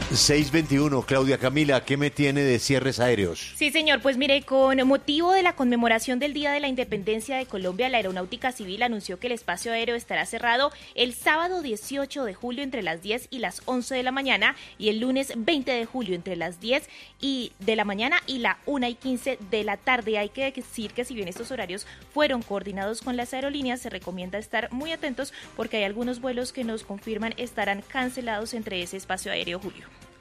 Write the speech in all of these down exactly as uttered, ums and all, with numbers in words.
seis veintiuno, Claudia Camila, ¿qué me tiene de cierres aéreos? Sí, señor, pues mire, con motivo de la conmemoración del Día de la Independencia de Colombia, la Aeronáutica Civil anunció que el espacio aéreo estará cerrado el sábado dieciocho de julio entre las diez y las once de la mañana y el lunes veinte de julio entre las diez y de la mañana y la una y quince de la tarde. Hay que decir que si bien estos horarios fueron coordinados con las aerolíneas, se recomienda estar muy atentos porque hay algunos vuelos que nos confirman estarán cancelados entre ese espacio aéreo, Julio.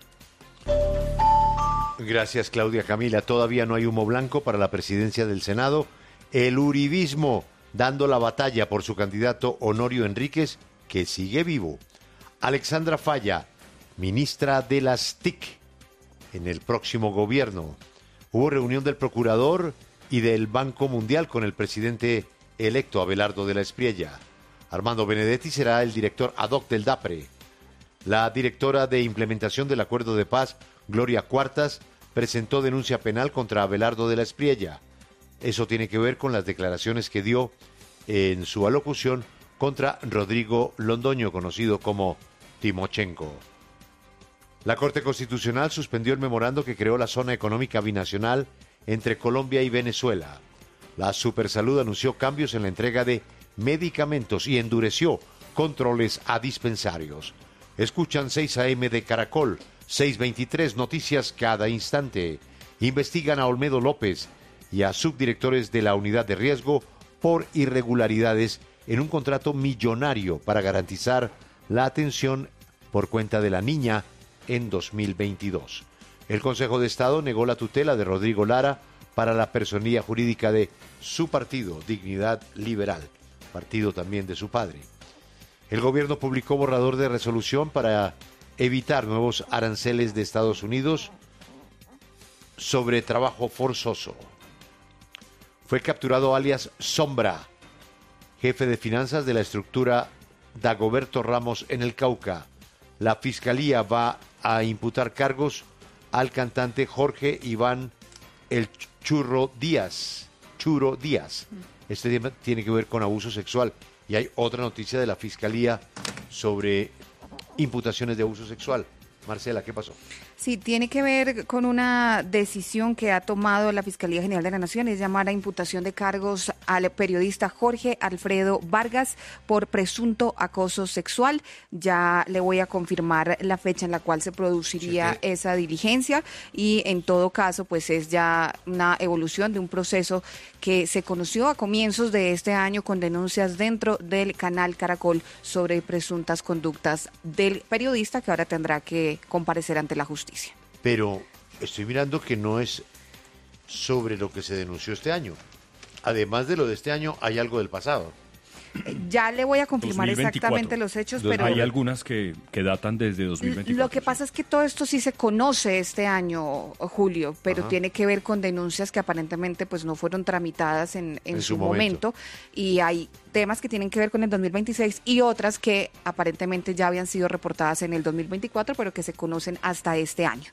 Gracias, Claudia Camila. Todavía no hay humo blanco para la presidencia del Senado. El uribismo dando la batalla por su candidato Honorio Enríquez, que sigue vivo. Alexandra Falla, ministra de las T I C en el próximo gobierno. Hubo reunión del procurador y del Banco Mundial con el presidente electo Abelardo de la Espriella. Armando Benedetti será el director ad hoc del DAPRE. La directora de implementación del Acuerdo de Paz, Gloria Cuartas, presentó denuncia penal contra Abelardo de la Espriella. Eso tiene que ver con las declaraciones que dio en su alocución contra Rodrigo Londoño, conocido como Timochenko. La Corte Constitucional suspendió el memorando que creó la Zona Económica Binacional entre Colombia y Venezuela. La Supersalud anunció cambios en la entrega de medicamentos y endureció controles a dispensarios. Escuchan seis a eme de Caracol, seis veintitrés noticias cada instante. Investigan a Olmedo López y a subdirectores de la unidad de riesgo por irregularidades en un contrato millonario para garantizar la atención por cuenta de la niña en dos mil veintidós. El Consejo de Estado negó la tutela de Rodrigo Lara para la personería jurídica de su partido, Dignidad Liberal, partido también de su padre. El gobierno publicó borrador de resolución para evitar nuevos aranceles de Estados Unidos sobre trabajo forzoso. Fue capturado alias Sombra, jefe de finanzas de la estructura Dagoberto Ramos en el Cauca. La fiscalía va a imputar cargos al cantante Jorge Iván El Churro Díaz. Churro Díaz. Este tema tiene que ver con abuso sexual. Y hay otra noticia de la Fiscalía sobre imputaciones de abuso sexual. Marcela, ¿qué pasó? Sí, tiene que ver con una decisión que ha tomado la Fiscalía General de la Nación, es llamar a imputación de cargos al periodista Jorge Alfredo Vargas por presunto acoso sexual. Ya le voy a confirmar la fecha en la cual se produciría sí, esa diligencia y en todo caso pues es ya una evolución de un proceso que se conoció a comienzos de este año con denuncias dentro del canal Caracol sobre presuntas conductas del periodista que ahora tendrá que comparecer ante la justicia. Pero estoy mirando que no es sobre lo que se denunció este año. Además de lo de este año, hay algo del pasado. Ya le voy a confirmar dos mil veinticuatro. Exactamente los hechos, Entonces, pero... Hay algunas que, que datan desde dos mil veinticuatro. Lo que pasa es que todo esto sí se conoce este año, Julio, pero Ajá. tiene que ver con denuncias que aparentemente pues no fueron tramitadas en, en, en su, su momento. momento y hay temas que tienen que ver con el dos mil veintiséis y otras que aparentemente ya habían sido reportadas en el dos mil veinticuatro, pero que se conocen hasta este año.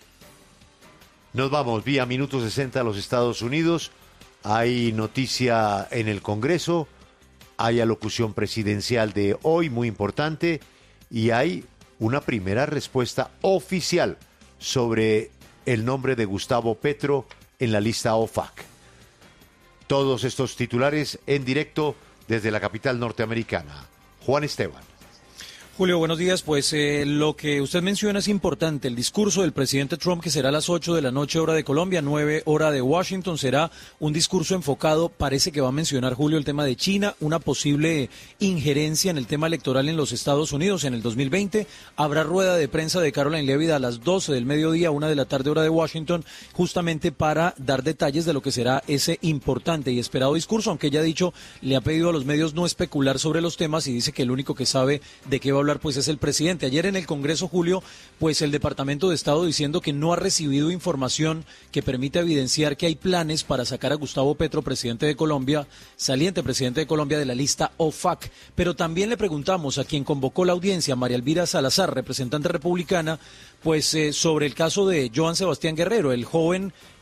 Nos vamos vía Minuto sesenta a los Estados Unidos. Hay noticia en el Congreso. Hay alocución presidencial de hoy, muy importante, y hay una primera respuesta oficial sobre el nombre de Gustavo Petro en la lista O F A C. Todos estos titulares en directo desde la capital norteamericana. Juan Esteban. Julio, buenos días. Pues eh, lo que usted menciona es importante. El discurso del presidente Trump, que será a las ocho de la noche, hora de Colombia, nueve hora de Washington, será un discurso enfocado, parece que va a mencionar, Julio, el tema de China, una posible injerencia en el tema electoral en los Estados Unidos en el dos mil veinte. Habrá rueda de prensa de Caroline Leavitt a las doce del mediodía, una de la tarde, hora de Washington, justamente para dar detalles de lo que será ese importante y esperado discurso, aunque ella ha dicho, le ha pedido a los medios no especular sobre los temas y dice que el único que sabe de qué va a hablar pues es el presidente. Ayer en el Congreso, Julio, pues el Departamento de Estado diciendo que no ha recibido información que permita evidenciar que hay planes para sacar a Gustavo Petro, presidente de Colombia, saliente presidente de Colombia, de la lista O F A C. Pero también le preguntamos a quien convocó la audiencia, María Elvira Salazar, representante republicana, pues eh, sobre el caso de Joan Sebastián Guerrero, el joven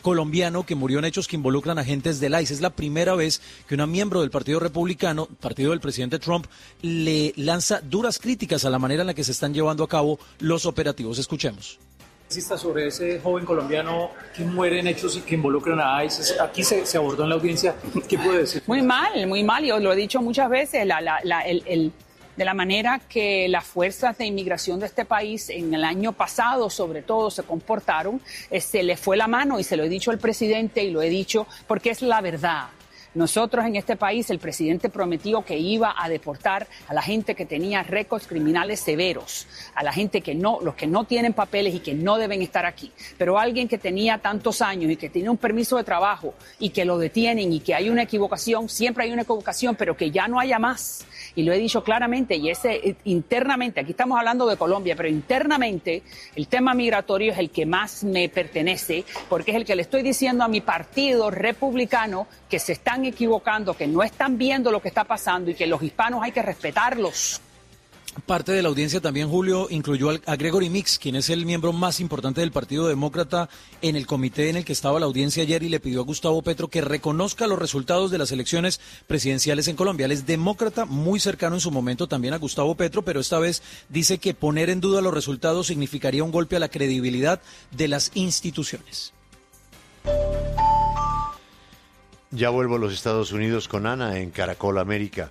colombiano que murió en hechos que involucran agentes del I C E. Es la primera vez que una miembro del Partido Republicano, partido del presidente Trump, le lanza duras críticas a la manera en la que se están llevando a cabo los operativos. Escuchemos. Sobre ese joven colombiano que muere en hechos que involucran a I C E, aquí se, se abordó en la audiencia. ¿Qué puede decir? Muy mal, muy mal. Yo lo he dicho muchas veces. La, la, la, el, el, de la manera que las fuerzas de inmigración de este país en el año pasado, sobre todo, se comportaron, eh, se le fue la mano, y se lo he dicho al presidente y lo he dicho porque es la verdad. Nosotros en este país, el presidente prometió que iba a deportar a la gente que tenía récords criminales severos, a la gente que no, los que no tienen papeles y que no deben estar aquí. Pero alguien que tenía tantos años y que tiene un permiso de trabajo y que lo detienen y que hay una equivocación, siempre hay una equivocación, pero que ya no haya más. Y lo he dicho claramente, y ese internamente, aquí estamos hablando de Colombia, pero internamente el tema migratorio es el que más me pertenece, porque es el que le estoy diciendo a mi partido republicano que se están equivocando, que no están viendo lo que está pasando y que los hispanos hay que respetarlos. Parte de la audiencia también, Julio, incluyó a Gregory Meeks, quien es el miembro más importante del Partido Demócrata en el comité en el que estaba la audiencia ayer, y le pidió a Gustavo Petro que reconozca los resultados de las elecciones presidenciales en Colombia. Él es demócrata, muy cercano en su momento también a Gustavo Petro, pero esta vez dice que poner en duda los resultados significaría un golpe a la credibilidad de las instituciones. Ya vuelvo a los Estados Unidos con Ana en Caracol América.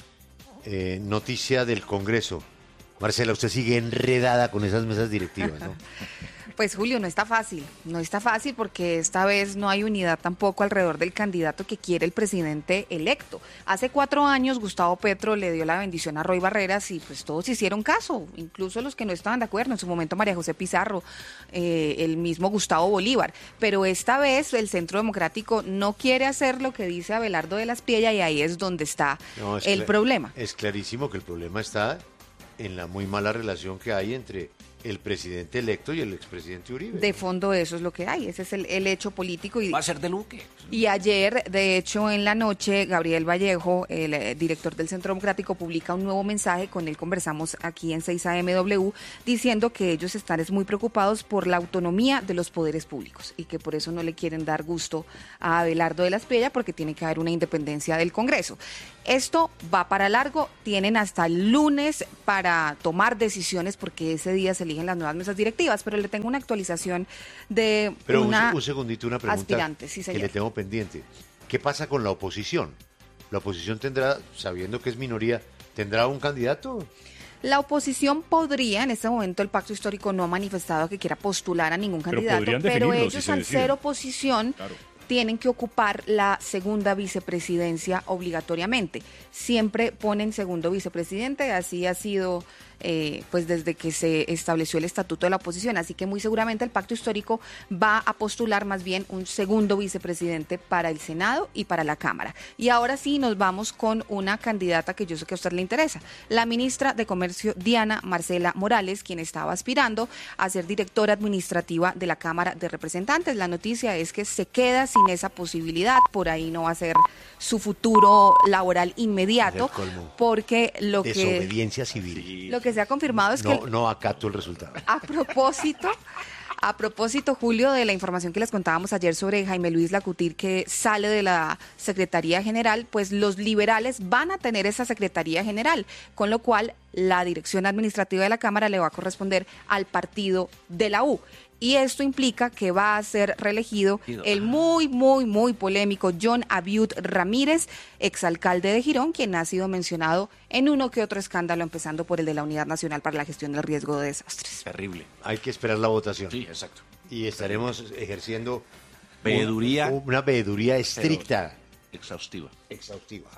Eh, noticia del Congreso. Marcela, usted sigue enredada con esas mesas directivas, ¿no? Pues Julio, no está fácil, no está fácil porque esta vez no hay unidad tampoco alrededor del candidato que quiere el presidente electo. Hace cuatro años Gustavo Petro le dio la bendición a Roy Barreras y pues todos hicieron caso, incluso los que no estaban de acuerdo, en su momento María José Pizarro, eh, el mismo Gustavo Bolívar. Pero esta vez el Centro Democrático no quiere hacer lo que dice Abelardo de las Piellas y ahí es donde está no, es el problema. Es clarísimo que el problema está en la muy mala relación que hay entre el presidente electo y el expresidente Uribe. De fondo eso es lo que hay, ese es el, el hecho político. Y, va a ser de Luque. Y ayer, de hecho, en la noche, Gabriel Vallejo, el eh, director del Centro Democrático, publica un nuevo mensaje, con él conversamos aquí en seis A M W, diciendo que ellos están muy preocupados por la autonomía de los poderes públicos y que por eso no le quieren dar gusto a Abelardo de las Piellas, porque tiene que haber una independencia del Congreso. Esto va para largo, tienen hasta el lunes para tomar decisiones porque ese día se eligen las nuevas mesas directivas, pero le tengo una actualización de pero una un, un segundito, una pregunta aspirante, sí, que le tengo pendiente. ¿Qué pasa con la oposición? ¿La oposición tendrá, sabiendo que es minoría, tendrá un candidato? La oposición podría, en este momento el Pacto Histórico no ha manifestado que quiera postular a ningún pero candidato, pero ellos si al deciden. ser oposición... Claro. Tienen que ocupar la segunda vicepresidencia obligatoriamente. Siempre ponen segundo vicepresidente, así ha sido eh, pues desde que se estableció el estatuto de la oposición. Así que muy seguramente el Pacto Histórico va a postular más bien un segundo vicepresidente para el Senado y para la Cámara. Y ahora sí nos vamos con una candidata que yo sé que a usted le interesa, la ministra de Comercio Diana Marcela Morales, quien estaba aspirando a ser directora administrativa de la Cámara de Representantes. La noticia es que se queda sin sin esa posibilidad, por ahí no va a ser su futuro laboral inmediato, porque lo que desobediencia civil. Lo que se ha confirmado es no, que no acato el resultado. A propósito, a propósito, Julio, de la información que les contábamos ayer sobre Jaime Luis Lacutir, que sale de la Secretaría General, pues los liberales van a tener esa Secretaría General, con lo cual la dirección administrativa de la Cámara le va a corresponder al partido de la U. Y esto implica que va a ser reelegido el muy, muy, muy polémico John Abiud Ramírez, exalcalde de Girón, quien ha sido mencionado en uno que otro escándalo, empezando por el de la Unidad Nacional para la Gestión del Riesgo de Desastres. Terrible. Hay que esperar la votación. Sí, exacto. Y estaremos ejerciendo veeduría, un, una veeduría estricta. Exhaustiva. Exhaustiva.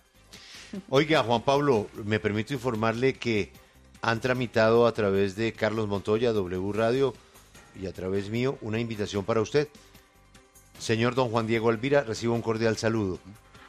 Oiga, Juan Pablo, me permito informarle que han tramitado a través de Carlos Montoya, W Radio, y a través mío, una invitación para usted. Señor don Juan Diego Alvira, reciba un cordial saludo.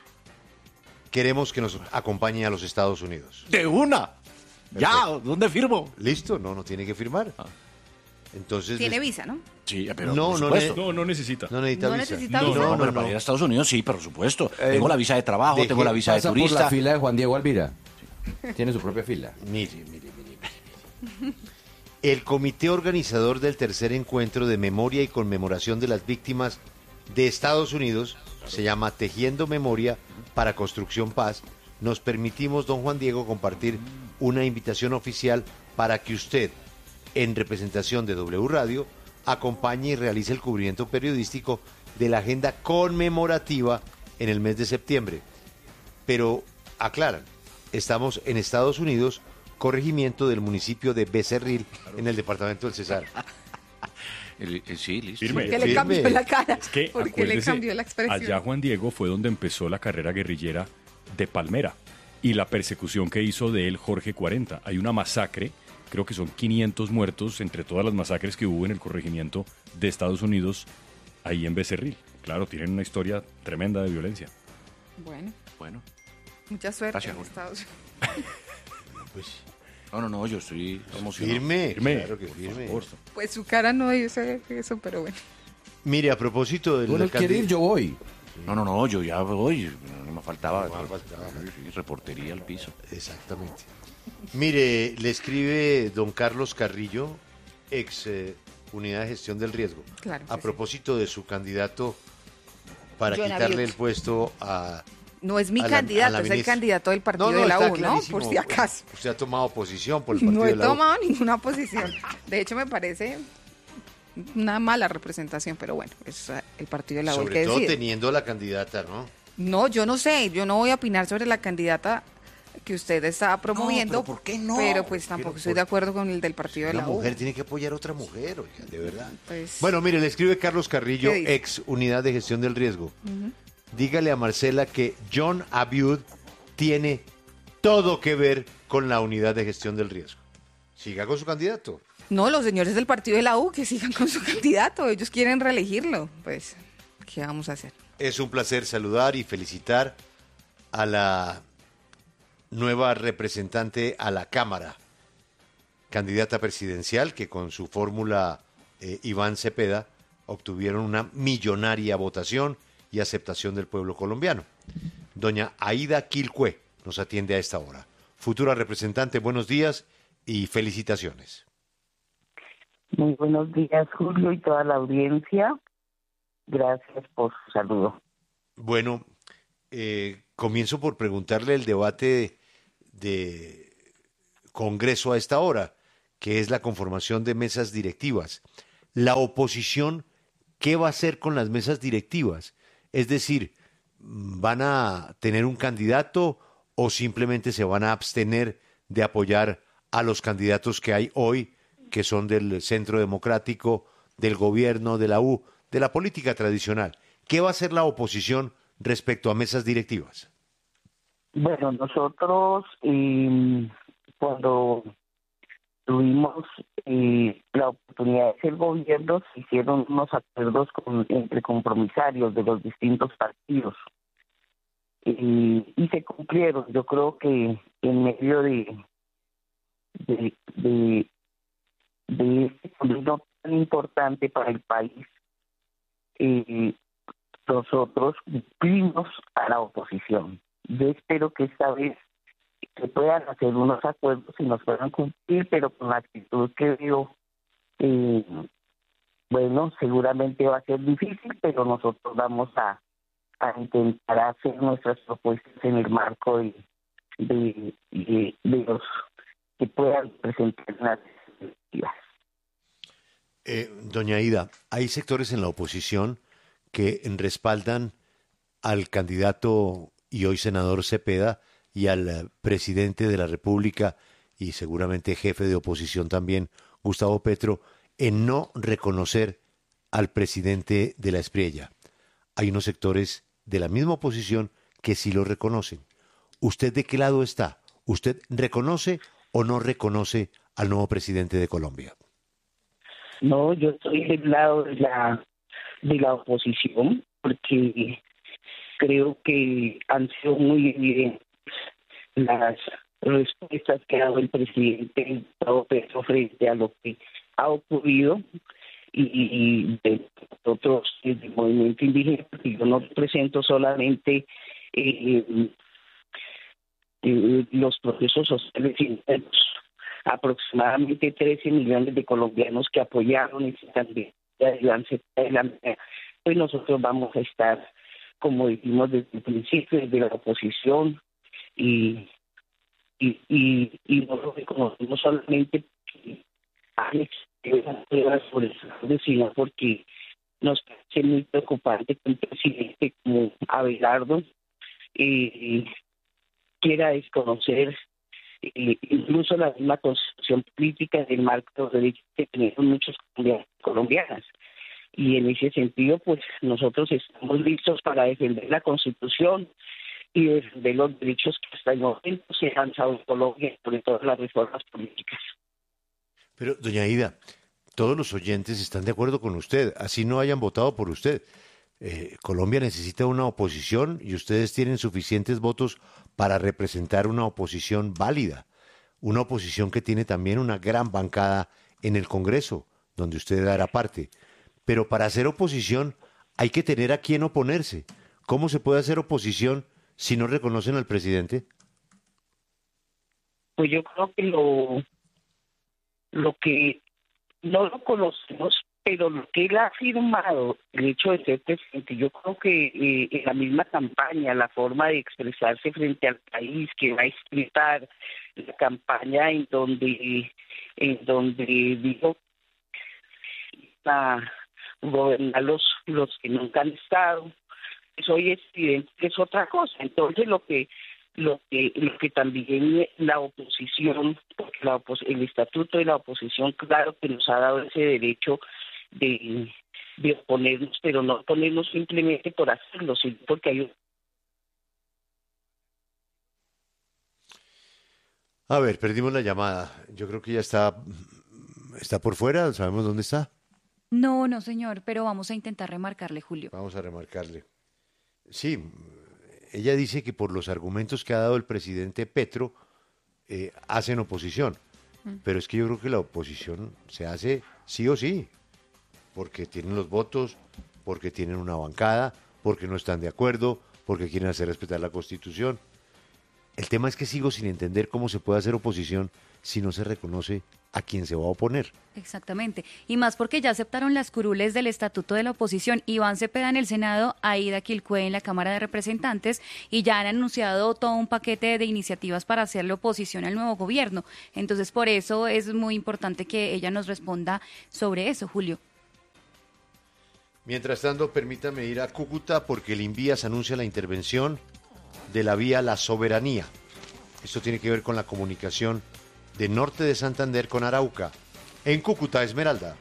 Queremos que nos acompañe a los Estados Unidos. ¡De una! Ya, ¿dónde firmo? Listo, no, no tiene que firmar. Ah. Entonces, tiene visa, ¿no? Sí, pero no, por no, supuesto. No, no necesita. No necesita no visa. Necesita no, visa. No, no, pero no, para ir a Estados Unidos sí, por supuesto. Eh, tengo la visa de trabajo, deje, tengo la visa de pasa turista. por la fila de Juan Diego Alvira. Tiene su propia fila. Mire, mire, mire, mire. El comité organizador del tercer encuentro de memoria y conmemoración de las víctimas de Estados Unidos, se llama Tejiendo Memoria para Construcción Paz, nos permitimos, don Juan Diego, compartir una invitación oficial para que usted, en representación de W Radio, acompañe y realice el cubrimiento periodístico de la agenda conmemorativa en el mes de septiembre. Pero, aclaran, estamos en Estados Unidos, corregimiento del municipio de Becerril, en el departamento del Cesar. El, el, sí, listo. ¿Por qué le cambió la cara? Es que, ¿Por qué le cambió la expresión? Allá Juan Diego fue donde empezó la carrera guerrillera de Palmera y la persecución que hizo de él Jorge cuarenta. Hay una masacre, creo que son quinientos muertos entre todas las masacres que hubo en el corregimiento de Estados Unidos, ahí en Becerril. Claro, tienen una historia tremenda de violencia. Bueno, Bueno, mucha suerte Gracias, en Jorge. Estados Pues, no, no, no, yo estoy emocionado. firme, Firme, claro que por firme. favor. Pues su cara no dice eso, pero bueno. Mire, a propósito del Bueno, quiere ir, yo voy. No, no, no, yo ya voy, no me faltaba. No me faltaba. Sí, reportería al piso. Exactamente. Mire, le escribe don Carlos Carrillo, ex eh, Unidad de Gestión del Riesgo, Claro que a sí. propósito de su candidato para John quitarle Abiut. el puesto a... No es mi a la- a candidato, la es el ministra. candidato del partido de la está U, ¿no? clarísimo. Por si acaso. Usted ha tomado posición por el partido No he de la U. tomado ninguna posición. De hecho, me parece una mala representación, pero bueno, es eh, el partido de la U el Sobre que todo decide. teniendo la candidata, ¿no? No, yo no sé, yo no voy a opinar sobre la candidata que usted está promoviendo. pero ¿por qué no? Pero pues tampoco Pero estoy por- de acuerdo con el del partido de Una la U. mujer tiene que apoyar a otra mujer, oiga, de verdad. Pues- Bueno, mire, le escribe Carlos Carrillo, ¿Qué dice? ex Unidad de Gestión del Riesgo. Dígale a Marcela que John Abiud tiene todo que ver con la Unidad de Gestión del Riesgo. Siga con su candidato. No, los señores del partido de la U que sigan con su candidato, ellos quieren reelegirlo. Pues, ¿qué vamos a hacer? Es un placer saludar y felicitar a la nueva representante a la Cámara, candidata presidencial, que con su fórmula eh, Iván Cepeda obtuvieron una millonaria votación y aceptación del pueblo colombiano. Doña Aida Quilcue nos atiende a esta hora. Futura representante, buenos días y felicitaciones. Muy buenos días, Julio, y toda la audiencia. Gracias por su saludo. Bueno, eh, comienzo por preguntarle el debate de Congreso a esta hora, que es la conformación de mesas directivas. La oposición, ¿qué va a hacer con las mesas directivas? Es decir, ¿van a tener un candidato o simplemente se van a abstener de apoyar a los candidatos que hay hoy, que son del Centro Democrático, del gobierno, de la U, de la política tradicional? ¿Qué va a hacer la oposición respecto a mesas directivas? Bueno, nosotros eh, cuando tuvimos eh, la oportunidad de ser gobierno, se hicieron unos acuerdos con, entre compromisarios de los distintos partidos eh, y se cumplieron. Yo creo que en medio de de, de, de este camino tan importante para el país, eh, nosotros cumplimos a la oposición. Yo espero que esta vez se puedan hacer unos acuerdos y nos puedan cumplir, pero con la actitud que veo, eh, bueno, seguramente va a ser difícil, pero nosotros vamos a, a intentar hacer nuestras propuestas en el marco de, de, de, de los que puedan presentar las directivas. Eh, doña Aida, hay sectores en la oposición que respaldan al candidato y hoy senador Cepeda y al eh, presidente de la República y seguramente jefe de oposición también, Gustavo Petro, en no reconocer al presidente de la Espriella. Hay unos sectores de la misma oposición que sí lo reconocen. ¿Usted de qué lado está? ¿Usted reconoce o no reconoce al nuevo presidente de Colombia? No, yo estoy del lado de la de la oposición porque creo que han sido muy evidentes las respuestas que ha dado el presidente Gustavo Petro frente a lo que ha ocurrido y, y de nosotros del movimiento indígena, porque yo no represento solamente eh, eh, los procesos sociales internos, aproximadamente trece millones de colombianos que apoyaron esta candidatura de Iván Cepeda, pues nosotros vamos a estar, como dijimos desde el principio, desde la oposición, y y y, y no lo reconocemos solamente porque hay pruebas por el fraude, sino porque nos parece muy preocupante que un presidente como Abelardo eh, quiera desconocer eh, incluso la misma constitución política del marco de los derechos que tenemos muchos colombianas. Y en ese sentido, pues nosotros estamos listos para defender la Constitución y defender los derechos que hasta el momento se han dado en Colombia, sobre todo las reformas políticas. Pero, doña Aida, todos los oyentes están de acuerdo con usted, así no hayan votado por usted. Eh, Colombia necesita una oposición y ustedes tienen suficientes votos para representar una oposición válida, una oposición que tiene también una gran bancada en el Congreso, donde usted dará parte. Pero para hacer oposición hay que tener a quién oponerse. ¿Cómo se puede hacer oposición si no reconocen al presidente? Pues yo creo que lo, lo que no lo conocemos, pero lo que él ha afirmado, el hecho de ser presidente, yo creo que eh, en la misma campaña, la forma de expresarse frente al país, que va a explicar la campaña en donde, en donde dijo a gobernar los, los que nunca han estado, pues hoy es evidente que es otra cosa. Entonces lo que lo que lo que también la oposición, porque la opos- el estatuto de la oposición, claro que nos ha dado ese derecho de, de oponernos, pero no oponernos simplemente por hacerlo, sino porque hay un... A ver, perdimos la llamada. Yo creo que ya está, está por fuera, ¿sabemos dónde está? No, no, señor, pero vamos a intentar remarcarle, Julio. Vamos a remarcarle. Sí, ella dice que por los argumentos que ha dado el presidente Petro, eh, hacen oposición. Mm. Pero es que yo creo que la oposición se hace sí o sí, porque tienen los votos, porque tienen una bancada, porque no están de acuerdo, porque quieren hacer respetar la Constitución. El tema es que sigo sin entender cómo se puede hacer oposición si no se reconoce a quien se va a oponer. Exactamente. Y más porque ya aceptaron las curules del Estatuto de la Oposición. Iván Cepeda en el Senado, Aida Quilcue en la Cámara de Representantes, y ya han anunciado todo un paquete de iniciativas para hacerle oposición al nuevo gobierno. Entonces, por eso es muy importante que ella nos responda sobre eso, Julio. Mientras tanto, permítame ir a Cúcuta porque el Invías anuncia la intervención de la vía La Soberanía. Esto tiene que ver con la comunicación de norte de Santander con Arauca. En Cúcuta, Esmeralda.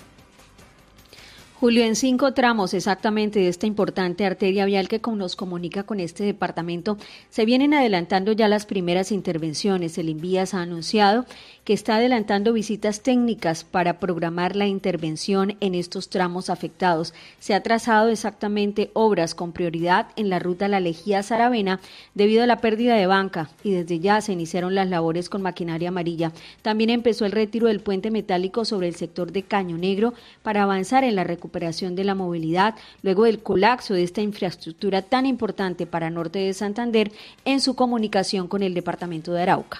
Julio, en cinco tramos exactamente de esta importante arteria vial que nos comunica con este departamento, se vienen adelantando ya las primeras intervenciones. El Invías ha anunciado que está adelantando visitas técnicas para programar la intervención en estos tramos afectados. Se ha trazado exactamente obras con prioridad en la ruta La Lejía-Saravena debido a la pérdida de banca y desde ya se iniciaron las labores con maquinaria amarilla. También empezó el retiro del puente metálico sobre el sector de Caño Negro para avanzar en la recuperación de la movilidad luego del colapso de esta infraestructura tan importante para norte de Santander en su comunicación con el departamento de Arauca.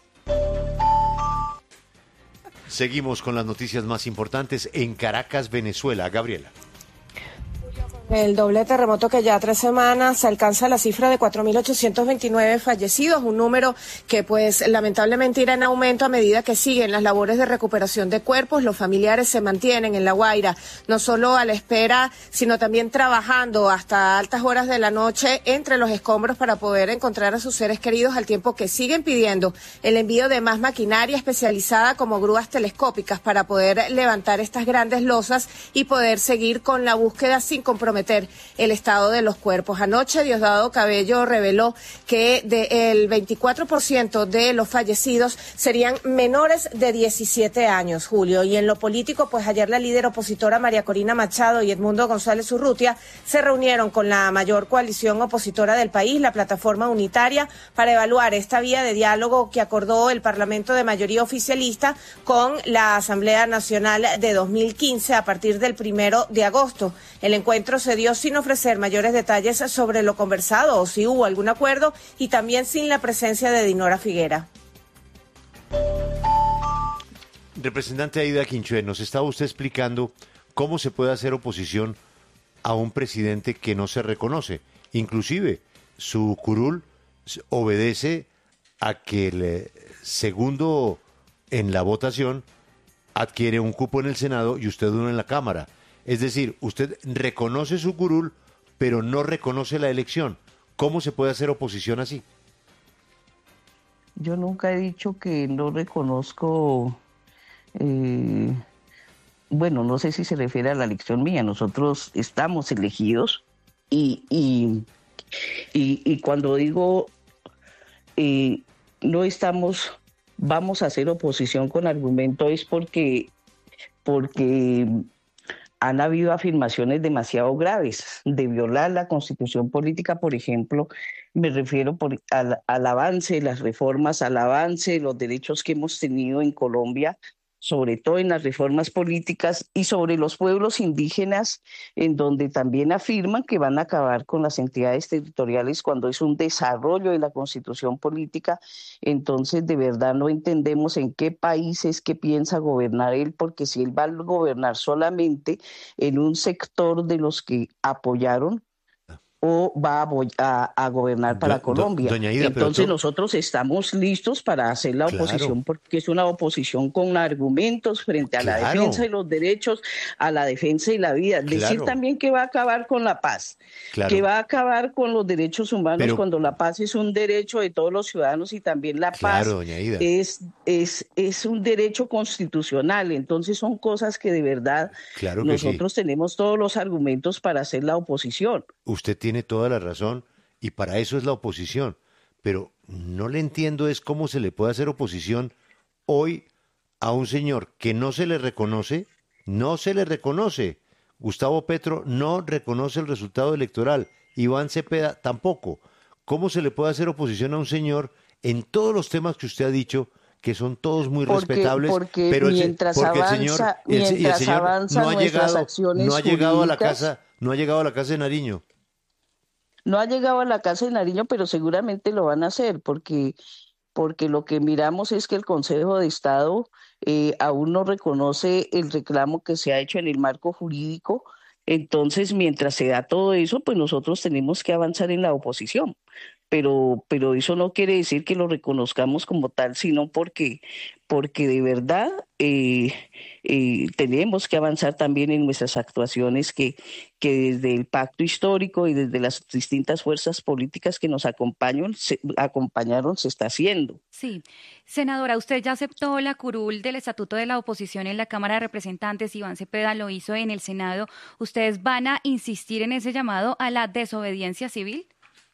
Seguimos con las noticias más importantes en Caracas, Venezuela. Gabriela. El doble terremoto que ya tres semanas alcanza la cifra de cuatro mil ochocientos veintinueve fallecidos, un número que pues lamentablemente irá en aumento a medida que siguen las labores de recuperación de cuerpos. Los familiares se mantienen en La Guaira, no solo a la espera, sino también trabajando hasta altas horas de la noche entre los escombros para poder encontrar a sus seres queridos, al tiempo que siguen pidiendo el envío de más maquinaria especializada como grúas telescópicas para poder levantar estas grandes losas y poder seguir con la búsqueda sin comprometer el estado de los cuerpos. Anoche Diosdado Cabello reveló que del veinticuatro por ciento de los fallecidos serían menores de diecisiete años, Julio. Y en lo político, pues ayer la líder opositora María Corina Machado y Edmundo González Urrutia se reunieron con la mayor coalición opositora del país, la Plataforma Unitaria, para evaluar esta vía de diálogo que acordó el Parlamento de mayoría oficialista con la Asamblea Nacional de dos mil quince a partir del primero de agosto. El encuentro se dio sin ofrecer mayores detalles sobre lo conversado o si hubo algún acuerdo, y también sin la presencia de Dinora Figuera. Representante Aida Quinchue, nos estaba usted explicando cómo se puede hacer oposición a un presidente que no se reconoce. Inclusive, su curul obedece a que el eh, segundo en la votación adquiere un cupo en el Senado y usted uno en la Cámara. Es decir, usted reconoce su curul, pero no reconoce la elección. ¿Cómo se puede hacer oposición así? Yo nunca he dicho que no reconozco, eh, bueno, no sé si se refiere a la elección mía, nosotros estamos elegidos y, y, y, y cuando digo eh, no estamos, vamos a hacer oposición con argumento es porque, porque han habido afirmaciones demasiado graves de violar la Constitución política, por ejemplo, me refiero por, al, al avance, las reformas, al avance de los derechos que hemos tenido en Colombia, sobre todo en las reformas políticas y sobre los pueblos indígenas, en donde también afirman que van a acabar con las entidades territoriales cuando es un desarrollo de la Constitución política. Entonces, de verdad no entendemos en qué país es que piensa gobernar él, porque si él va a gobernar solamente en un sector de los que apoyaron, o va a, a, a gobernar para do, Colombia. Doña Ida, Entonces tú... nosotros estamos listos para hacer la oposición, claro, porque es una oposición con argumentos frente a claro. la defensa de los derechos, a la defensa de la vida. Decir claro. también que va a acabar con la paz, claro. que va a acabar con los derechos humanos, pero... cuando la paz es un derecho de todos los ciudadanos y también la paz claro, doña Ida. Es, es, es un derecho constitucional. Entonces son cosas que de verdad claro que nosotros sí. tenemos todos los argumentos para hacer la oposición. Usted tiene Tiene toda la razón y para eso es la oposición, pero no le entiendo es cómo se le puede hacer oposición hoy a un señor que no se le reconoce, no se le reconoce. Gustavo Petro no reconoce el resultado electoral, Iván Cepeda tampoco. ¿Cómo se le puede hacer oposición a un señor en todos los temas que usted ha dicho, que son todos muy porque, respetables, porque pero el, mientras porque avanza, el señor, mientras el, el señor avanza no ha llegado, acciones no ha llegado jurídicas, a la casa, no ha llegado a la casa de Nariño. No ha llegado a la casa de Nariño, pero seguramente lo van a hacer, porque, porque lo que miramos es que el Consejo de Estado eh, aún no reconoce el reclamo que se ha hecho en el marco jurídico. Entonces, mientras se da todo eso, pues nosotros tenemos que avanzar en la oposición. Pero, pero eso no quiere decir que lo reconozcamos como tal, sino porque, porque de verdad eh, eh, tenemos que avanzar también en nuestras actuaciones que, que desde el pacto histórico y desde las distintas fuerzas políticas que nos acompañan, se, acompañaron se está haciendo. Sí. Senadora, usted ya aceptó la curul del Estatuto de la Oposición en la Cámara de Representantes, Iván Cepeda lo hizo en el Senado. ¿Ustedes van a insistir en ese llamado a la desobediencia civil?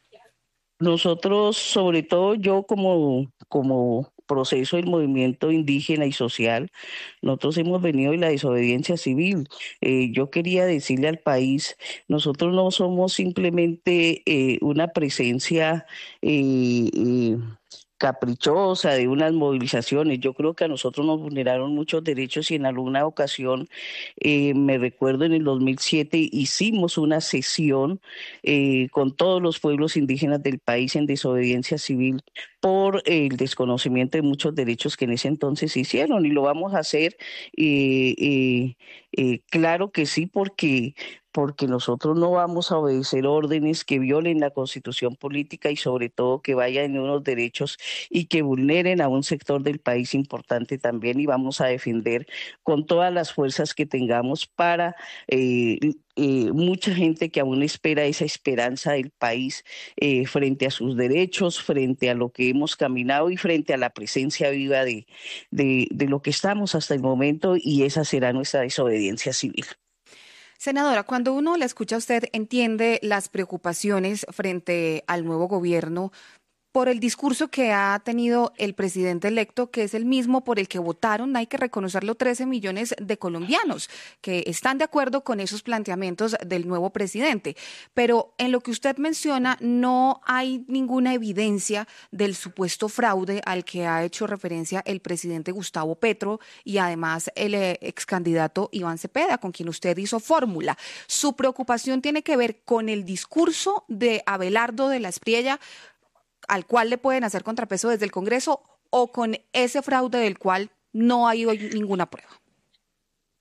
Nosotros, sobre todo yo como, como proceso del movimiento indígena y social, nosotros hemos venido de la desobediencia civil. Eh, yo quería decirle al país, nosotros no somos simplemente eh, una presencia eh, eh, caprichosa de unas movilizaciones. Yo creo que a nosotros nos vulneraron muchos derechos y en alguna ocasión, eh, me recuerdo en el dos mil siete, hicimos una sesión eh, con todos los pueblos indígenas del país en desobediencia civil por el desconocimiento de muchos derechos que en ese entonces se hicieron y lo vamos a hacer, eh, eh, eh, claro que sí, porque porque nosotros no vamos a obedecer órdenes que violen la Constitución política y sobre todo que vayan en unos derechos y que vulneren a un sector del país importante también, y vamos a defender con todas las fuerzas que tengamos para eh, eh, mucha gente que aún espera esa esperanza del país eh, frente a sus derechos, frente a lo que hemos caminado y frente a la presencia viva de, de, de lo que estamos hasta el momento, y esa será nuestra desobediencia civil. Senadora, cuando uno la escucha a usted, entiende las preocupaciones frente al nuevo gobierno por el discurso que ha tenido el presidente electo, que es el mismo por el que votaron, hay que reconocerlo, trece millones de colombianos que están de acuerdo con esos planteamientos del nuevo presidente. Pero en lo que usted menciona no hay ninguna evidencia del supuesto fraude al que ha hecho referencia el presidente Gustavo Petro y además el eh, ex candidato Iván Cepeda, con quien usted hizo fórmula. Su preocupación tiene que ver con el discurso de Abelardo de la Espriella, al cual le pueden hacer contrapeso desde el Congreso, o con ese fraude del cual no hay hoy ninguna prueba.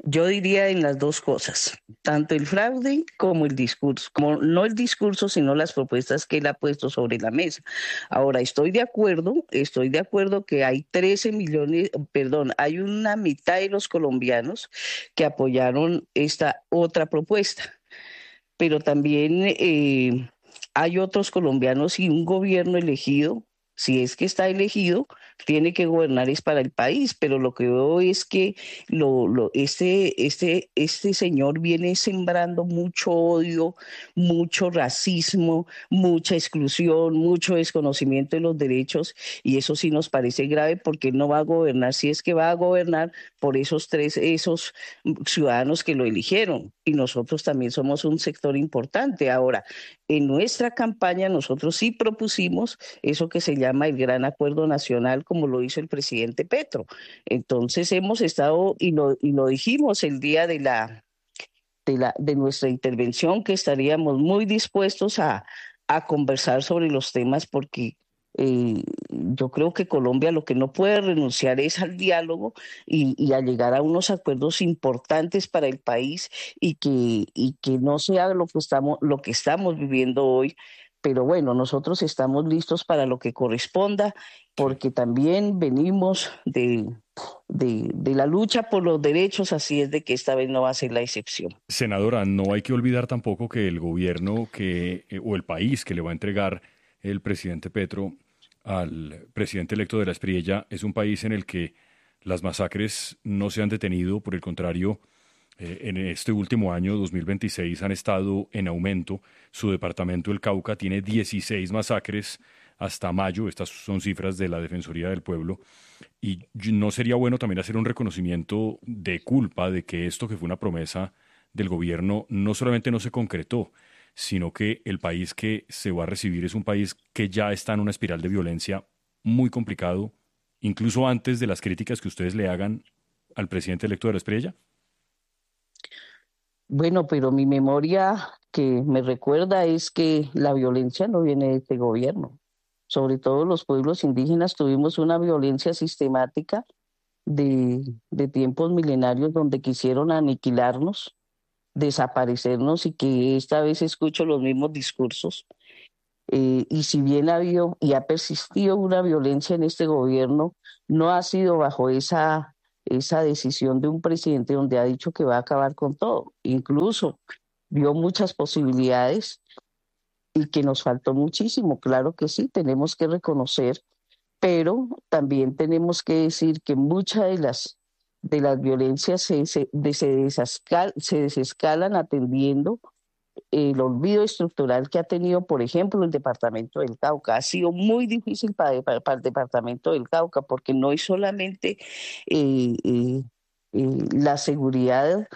Yo diría en las dos cosas, tanto el fraude como el discurso, como no el discurso, sino las propuestas que él ha puesto sobre la mesa. Ahora, estoy de acuerdo, estoy de acuerdo que hay trece millones, perdón, hay una mitad de los colombianos que apoyaron esta otra propuesta, pero también eh, hay otros colombianos y un gobierno elegido, si es que está elegido, tiene que gobernar es para el país, pero lo que veo es que lo, lo, este, este, este señor viene sembrando mucho odio, mucho racismo, mucha exclusión, mucho desconocimiento de los derechos, y eso sí nos parece grave porque él no va a gobernar, si es que va a gobernar por esos tres, esos ciudadanos que lo eligieron, y nosotros también somos un sector importante. Ahora, en nuestra campaña nosotros sí propusimos eso que se llama el Gran Acuerdo Nacional, como lo hizo el presidente Petro. Entonces hemos estado, y lo, y lo dijimos el día de la, de la de nuestra intervención, que estaríamos muy dispuestos a, a conversar sobre los temas, porque eh, yo creo que Colombia lo que no puede renunciar es al diálogo y, y a llegar a unos acuerdos importantes para el país, y que, y que no sea lo que estamos, lo que estamos viviendo hoy. Pero bueno, nosotros estamos listos para lo que corresponda, porque también venimos de, de, de la lucha por los derechos, así es de que esta vez no va a ser la excepción. Senadora, no hay que olvidar tampoco que el gobierno que eh, o el país que le va a entregar el presidente Petro al presidente electo de la Espriella es un país en el que las masacres no se han detenido, por el contrario, Eh, en este último año, dos mil veintiséis, han estado en aumento. Su departamento, el Cauca, tiene dieciséis masacres hasta mayo. Estas son cifras de la Defensoría del Pueblo. Y no sería bueno también hacer un reconocimiento de culpa de que esto, que fue una promesa del gobierno, no solamente no se concretó, sino que el país que se va a recibir es un país que ya está en una espiral de violencia muy complicado, incluso antes de las críticas que ustedes le hagan al presidente electo de la Espriella? Bueno, pero mi memoria que me recuerda es que la violencia no viene de este gobierno. Sobre todo los pueblos indígenas tuvimos una violencia sistemática de, de tiempos milenarios donde quisieron aniquilarnos, desaparecernos, y que esta vez escucho los mismos discursos. Eh, y si bien ha habido y ha persistido una violencia en este gobierno, no ha sido bajo esa esa decisión de un presidente donde ha dicho que va a acabar con todo. Incluso vio muchas posibilidades y que nos faltó muchísimo. Claro que sí, tenemos que reconocer, pero también tenemos que decir que muchas de las, de las violencias se, se, de, se, desescal, se desescalan atendiendo el olvido estructural que ha tenido, por ejemplo, el departamento del Cauca. Ha sido muy difícil para, para, para el departamento del Cauca, porque no es solamente eh, eh, eh, la seguridad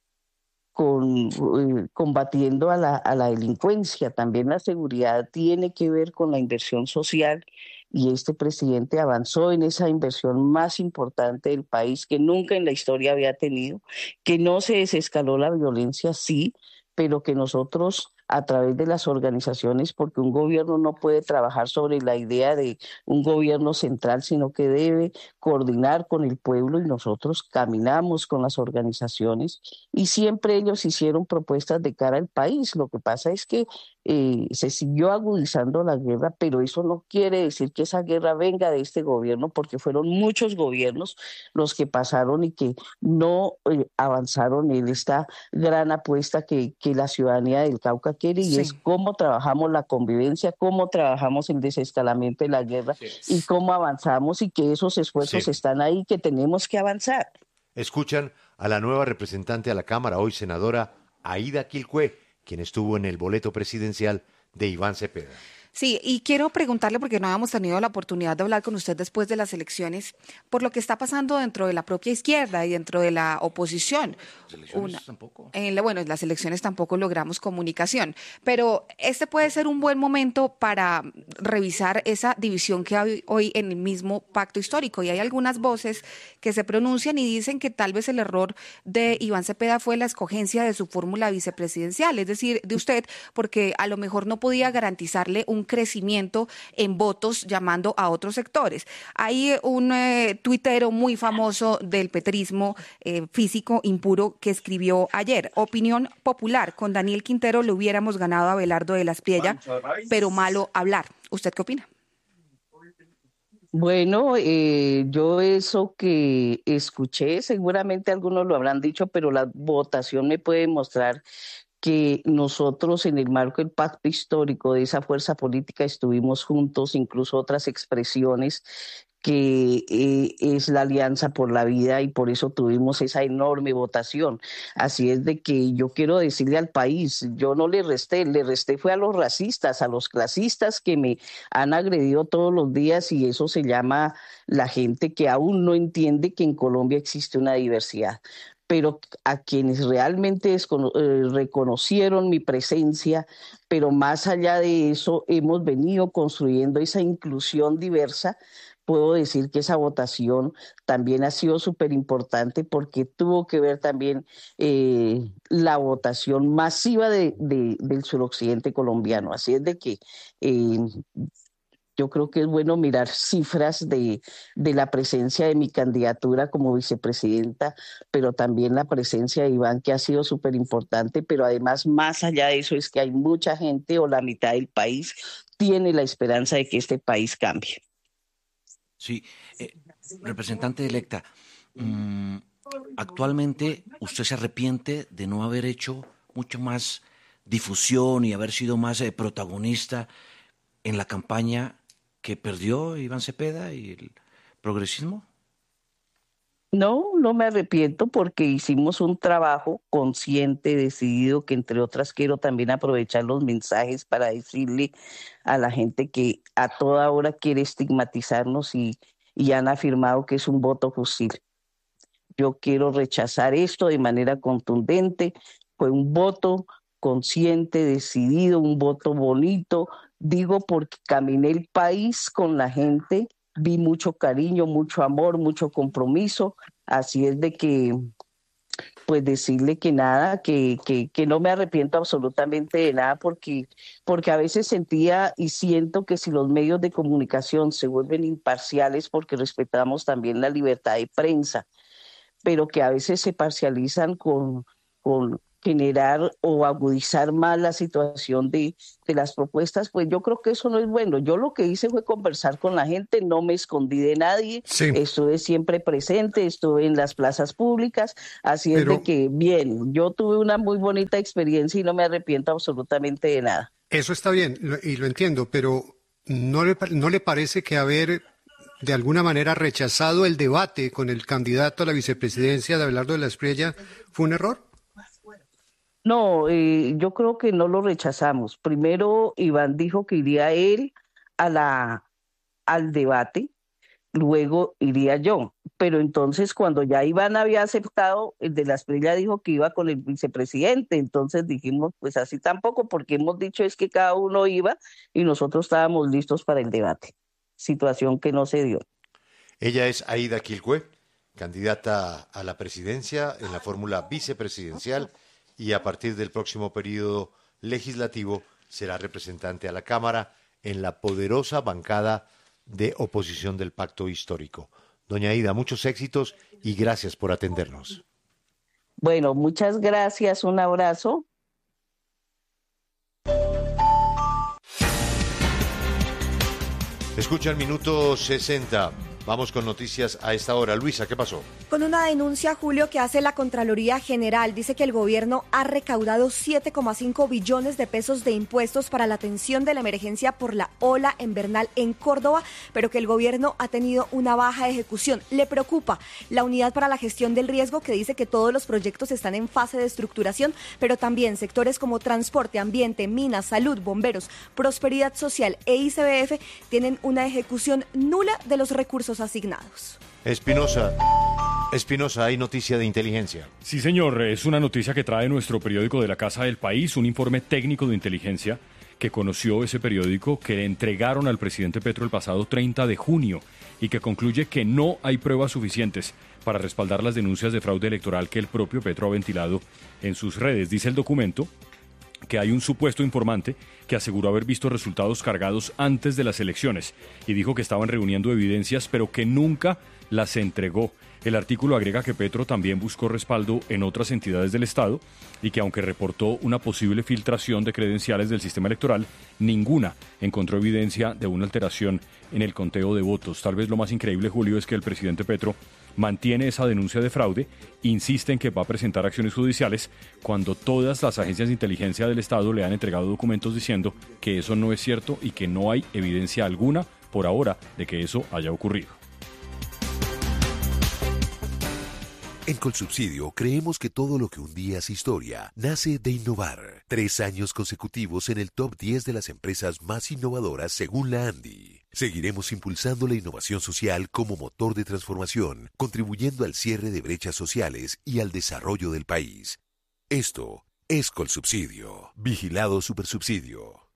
con, eh, combatiendo a la, a la delincuencia, también la seguridad tiene que ver con la inversión social, y este presidente avanzó en esa inversión más importante del país, que nunca en la historia había tenido, que no se desescaló la violencia, sí, pero que nosotros, a través de las organizaciones, porque un gobierno no puede trabajar sobre la idea de un gobierno central, sino que debe coordinar con el pueblo, y nosotros caminamos con las organizaciones, y siempre ellos hicieron propuestas de cara al país. Lo que pasa es que eh, se siguió agudizando la guerra, pero eso no quiere decir que esa guerra venga de este gobierno, porque fueron muchos gobiernos los que pasaron y que no eh, avanzaron en esta gran apuesta que, que la ciudadanía del Cauca quiere, y sí. es cómo trabajamos la convivencia, cómo trabajamos el desescalamiento de la guerra, sí. y cómo avanzamos, y que esos esfuerzos sí. están ahí, que tenemos que avanzar. Escuchan a la nueva representante a la Cámara, hoy senadora Aida Quilcue, quien estuvo en el boleto presidencial de Iván Cepeda. Sí, y quiero preguntarle, porque no habíamos tenido la oportunidad de hablar con usted después de las elecciones, por lo que está pasando dentro de la propia izquierda y dentro de la oposición. Las elecciones Una, tampoco. En la, bueno, en las elecciones tampoco logramos comunicación, pero este puede ser un buen momento para revisar esa división que hay hoy en el mismo pacto histórico. Y hay algunas voces que se pronuncian y dicen que tal vez el error de Iván Cepeda fue la escogencia de su fórmula vicepresidencial, es decir, de usted, porque a lo mejor no podía garantizarle un un crecimiento en votos llamando a otros sectores. Hay un eh, tuitero muy famoso del petrismo eh, físico impuro que escribió ayer: opinión popular, con Daniel Quintero le hubiéramos ganado a Abelardo de la Espriella, pero malo hablar. ¿Usted qué opina? Bueno, eh, yo eso que escuché, seguramente algunos lo habrán dicho, pero la votación me puede mostrar que nosotros en el marco del pacto histórico de esa fuerza política estuvimos juntos, incluso otras expresiones que eh, es la Alianza por la Vida, y por eso tuvimos esa enorme votación. Así es de que yo quiero decirle al país, yo no le resté, le resté fue a los racistas, a los clasistas que me han agredido todos los días, y eso se llama la gente que aún no entiende que en Colombia existe una diversidad. Pero a quienes realmente eh, reconocieron mi presencia, pero más allá de eso hemos venido construyendo esa inclusión diversa. Puedo decir que esa votación también ha sido súper importante porque tuvo que ver también eh, la votación masiva de, de, del suroccidente colombiano. Así es de que eh, yo creo que es bueno mirar cifras de, de la presencia de mi candidatura como vicepresidenta, pero también la presencia de Iván, que ha sido súper importante, pero además más allá de eso es que hay mucha gente, o la mitad del país tiene la esperanza de que este país cambie. Sí, eh, representante electa, mmm, actualmente usted se arrepiente de no haber hecho mucho más difusión y haber sido más eh, protagonista en la campaña que perdió Iván Cepeda y el progresismo. No, no me arrepiento porque hicimos un trabajo consciente, decidido, que entre otras quiero también aprovechar los mensajes para decirle a la gente que a toda hora quiere estigmatizarnos y, y han afirmado que es un voto fusil. Yo quiero rechazar esto de manera contundente. Fue un voto consciente, decidido, un voto bonito. Digo porque caminé el país con la gente, vi mucho cariño, mucho amor, mucho compromiso. Así es de que, pues decirle que nada, que, que, que no me arrepiento absolutamente de nada, porque, porque a veces sentía y siento que si los medios de comunicación se vuelven imparciales, porque respetamos también la libertad de prensa, pero que a veces se parcializan con, con generar o agudizar más la situación de, de las propuestas, pues yo creo que eso no es bueno. Yo lo que hice fue conversar con la gente, no me escondí de nadie, sí. Estuve siempre presente, estuve en las plazas públicas, así Pero, es de que bien, yo tuve una muy bonita experiencia y no me arrepiento absolutamente de nada. Eso está bien y lo entiendo, pero ¿no le, no le parece que haber de alguna manera rechazado el debate con el candidato a la vicepresidencia de Abelardo de la Espriella fue un error? No, eh, yo creo que no lo rechazamos. Primero, Iván dijo que iría él a la, al debate, luego iría yo. Pero entonces, cuando ya Iván había aceptado, el de la Espriella dijo que iba con el vicepresidente. Entonces dijimos, pues así tampoco, porque hemos dicho es que cada uno iba y nosotros estábamos listos para el debate. Situación que no se dio. Ella es Aida Quilcue, candidata a la presidencia en la fórmula vicepresidencial, y a partir del próximo periodo legislativo será representante a la Cámara en la poderosa bancada de oposición del Pacto Histórico. Doña Aida, muchos éxitos y gracias por atendernos. Bueno, muchas gracias, un abrazo. Escucha el minuto sesenta. Vamos con noticias a esta hora. Luisa, ¿qué pasó? Con una denuncia, Julio, que hace la Contraloría General, dice que el gobierno ha recaudado siete coma cinco billones de pesos de impuestos para la atención de la emergencia por la ola invernal en Córdoba, pero que el gobierno ha tenido una baja ejecución. Le preocupa la Unidad para la Gestión del Riesgo, que dice que todos los proyectos están en fase de estructuración, pero también sectores como transporte, ambiente, minas, salud, bomberos, prosperidad social e I C B F tienen una ejecución nula de los recursos asignados. Espinosa, Espinosa, hay noticia de inteligencia. Sí, señor, es una noticia que trae nuestro periódico de la Casa del País, un informe técnico de inteligencia que conoció ese periódico, que le entregaron al presidente Petro el pasado treinta de junio y que concluye que no hay pruebas suficientes para respaldar las denuncias de fraude electoral que el propio Petro ha ventilado en sus redes. Dice el documento que hay un supuesto informante que aseguró haber visto resultados cargados antes de las elecciones y dijo que estaban reuniendo evidencias, pero que nunca las entregó. El artículo agrega que Petro también buscó respaldo en otras entidades del Estado y que aunque reportó una posible filtración de credenciales del sistema electoral, ninguna encontró evidencia de una alteración en el conteo de votos. Tal vez lo más increíble, Julio, es que el presidente Petro mantiene esa denuncia de fraude, insiste en que va a presentar acciones judiciales cuando todas las agencias de inteligencia del Estado le han entregado documentos diciendo que eso no es cierto y que no hay evidencia alguna por ahora de que eso haya ocurrido. En Colsubsidio creemos que todo lo que un día es historia nace de innovar. Tres años consecutivos en el top diez de las empresas más innovadoras según la ANDI. Seguiremos impulsando la innovación social como motor de transformación, contribuyendo al cierre de brechas sociales y al desarrollo del país. Esto es Colsubsidio. Vigilado Supersubsidio.